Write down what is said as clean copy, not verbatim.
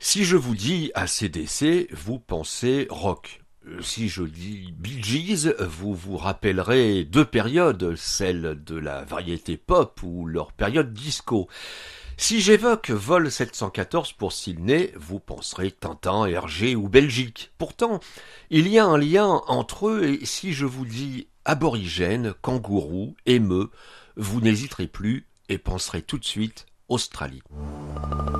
Si je vous dis AC/DC, vous pensez rock. Si je dis Bee Gees, vous vous rappellerez deux périodes, celle de la variété pop ou leur période disco. Si j'évoque Vol 714 pour Sydney, vous penserez Tintin, Hergé ou Belgique. Pourtant, il y a un lien entre eux et si je vous dis aborigène, kangourou, émeu, vous n'hésiterez plus et penserez tout de suite Australie.